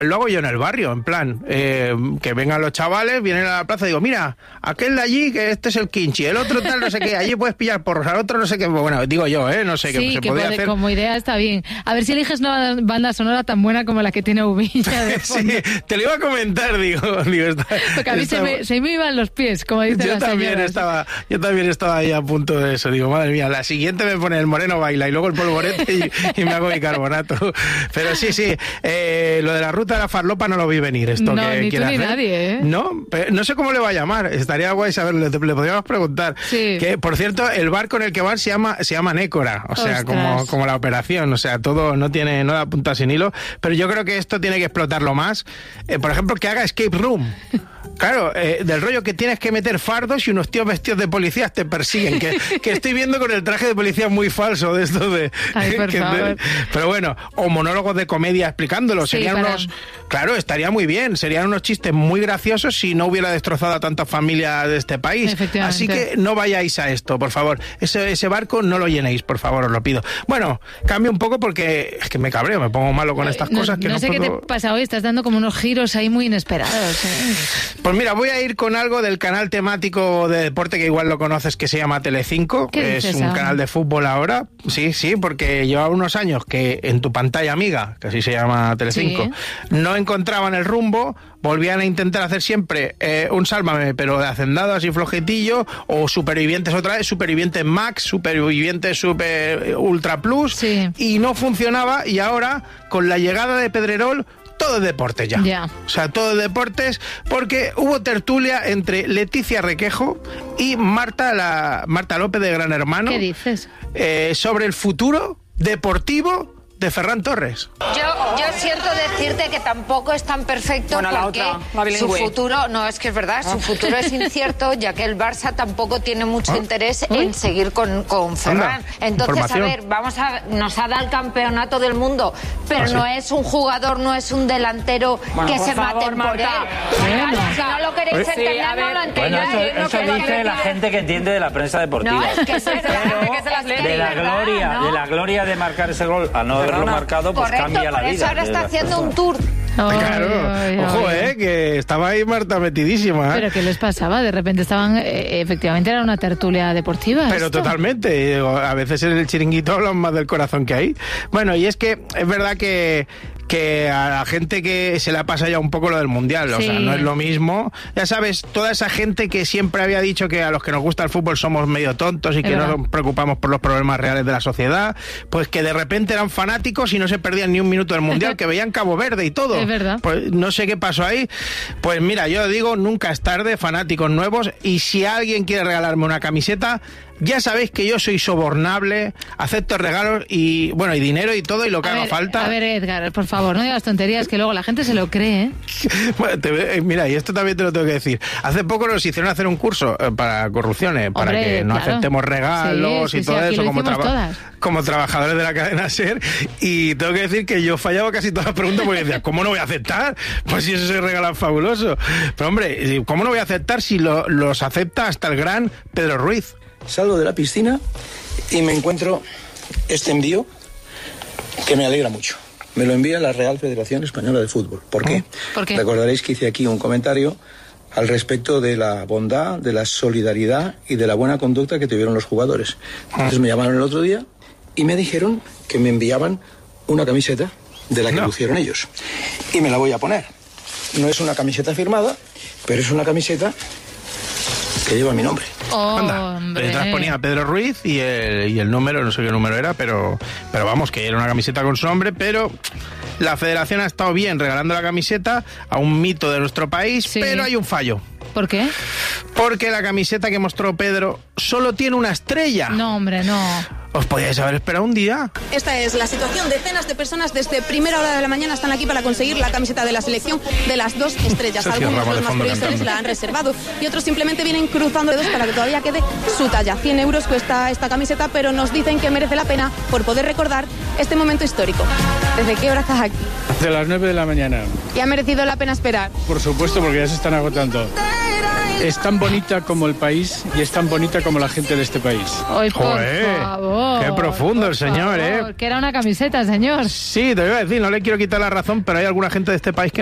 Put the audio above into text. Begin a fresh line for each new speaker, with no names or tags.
Lo hago yo en el barrio, en plan, que vengan los chavales, vienen a la plaza y digo, mira, aquel de allí, que este es el Quinchi, el otro tal, no sé qué, allí puedes pillar porros, al otro no sé qué, bueno, digo yo, no sé,
sí,
que se podría hacer.
Como idea está bien. A ver si eliges una banda sonora tan buena como la que tiene Uvilla de fondo.
Sí, te lo iba a comentar, digo
porque a mí se me iban los pies, como dicen las señoras.
Yo también estaba ahí a punto de eso, digo, madre mía, la siguiente me pone el Moreno Baila y luego el Polvorete y me hago mi carbonato. Pero sí, lo de la ruta de la farlopa no lo vi venir, esto
no,
que
ni
quiere
tú
hacer.
Ni nadie,
No sé cómo le va a llamar, estaría guay saberlo, le podríamos preguntar.
Sí.
Que, por cierto, el barco en el que van se llama Nécora, o sea, como la operación, o sea, todo no da punta sin hilo, pero yo creo que esto tiene que explotarlo más. Por ejemplo, que haga escape room. Claro, del rollo que tienes que meter fardos y unos tíos vestidos de policías te persiguen, que estoy viendo con el traje de policía muy falso de esto de...
Ay, por favor.
Pero bueno, o monólogos de comedia explicándolo, serían unos... Claro, estaría muy bien, serían unos chistes muy graciosos si no hubiera destrozado a tantas familias de este país. Así que no vayáis a esto, por favor. Ese barco no lo llenéis, por favor, os lo pido. Bueno, cambio un poco porque es que me cabreo, me pongo malo con estas cosas que no
sé
puedo...
qué te pasa hoy, estás dando como unos giros ahí muy inesperados.
Pues mira, voy a ir con algo del canal temático de deporte que igual lo conoces, que se llama Telecinco, que es un canal de fútbol ahora. Sí, porque llevaba unos años que en tu pantalla amiga, que así se llama Telecinco, no encontraban el rumbo, volvían a intentar hacer siempre un Sálvame, pero de hacendado, así flojetillo, o Supervivientes otra vez, Supervivientes Max, Supervivientes Super Ultra Plus, y no funcionaba, y ahora, con la llegada de Pedrerol, todo es deporte ya. O sea, todo es deportes, porque hubo tertulia entre Leticia Requejo y Marta López de Gran Hermano.
¿Qué dices?
Sobre el futuro deportivo de Ferran Torres.
Yo siento decirte que tampoco es tan perfecto, porque su futuro, no, es que es verdad, su futuro es incierto, ya que el Barça tampoco tiene mucho interés en seguir con Ferran. Entonces, a ver, nos ha dado el campeonato del mundo, pero no es un jugador, no es un delantero que se mate por él. Si no lo queréis entender, no lo entendáis.
Eso dice la gente que entiende de la prensa deportiva.
No, es que es
de la gloria de marcar ese gol a no haberlo marcado, pues cambia la vida.
Por eso ahora está haciendo un tour.
Claro, ojo, que estaba ahí Marta metidísima.
¿Pero qué les pasaba? De repente estaban, efectivamente era una tertulia deportiva.
Pero
¿esto?
Totalmente, a veces en el chiringuito hablan más del corazón que hay. Bueno, y es que es verdad que a la gente que se la pasa ya un poco lo del Mundial, o sea, no es lo mismo. Ya sabes, toda esa gente que siempre había dicho que a los que nos gusta el fútbol somos medio tontos y que no nos preocupamos por los problemas reales de la sociedad, pues que de repente eran fanáticos y no se perdían ni un minuto del Mundial, que veían Cabo Verde y todo.
Es verdad.
Pues no sé qué pasó ahí. Pues mira, yo digo, nunca es tarde, fanáticos nuevos, y si alguien quiere regalarme una camiseta, ya sabéis que yo soy sobornable, acepto regalos y dinero y todo y lo que haga falta.
A ver, Edgar, por favor, no digas tonterías que luego la gente se lo cree, ¿eh?
Bueno, mira, y esto también te lo tengo que decir. Hace poco nos hicieron hacer un curso para corrupciones, para que no aceptemos regalos y todo eso como trabajadores de la cadena SER, y tengo que decir que yo fallaba casi todas las preguntas porque decía, ¿cómo no voy a aceptar? Pues si eso se regala fabuloso. Pero hombre, ¿cómo no voy a aceptar si los acepta hasta el gran Pedro Ruiz?
Salgo de la piscina y me encuentro este envío que me alegra mucho. Me lo envía la Real Federación Española de Fútbol. ¿Por qué?
¿Por qué?
Recordaréis que hice aquí un comentario al respecto de la bondad, de la solidaridad y de la buena conducta que tuvieron los jugadores. Entonces me llamaron el otro día y me dijeron que me enviaban una camiseta de la que lucieron ellos. Y me la voy a poner. No es una camiseta firmada, pero es una camiseta que lleva mi nombre.
Anda, detrás ponía Pedro Ruiz y el número, no sé qué número era, pero vamos, que era una camiseta con su nombre, pero la federación ha estado bien regalando la camiseta a un mito de nuestro país, pero hay un fallo.
¿Por qué?
Porque la camiseta que mostró Pedro solo tiene una estrella.
No, hombre, no.
¿Os podíais haber esperado un día?
Esta es la situación. Decenas de personas desde primera hora de la mañana están aquí para conseguir la camiseta de la selección de las 2 estrellas. Algunos de los más prioritarios la han reservado y otros simplemente vienen cruzando dedos para que todavía quede su talla. 100 euros cuesta esta camiseta, pero nos dicen que merece la pena por poder recordar este momento histórico. ¿Desde qué hora estás aquí?
Desde las 9 de la mañana.
¿Y ha merecido la pena esperar?
Por supuesto, porque ya se están agotando. Es tan bonita como el país y es tan bonita como la gente de este país.
¡Ay, por favor!
¡Qué profundo el señor,
Que era una camiseta, señor.
Sí, te voy a decir, no le quiero quitar la razón, pero hay alguna gente de este país que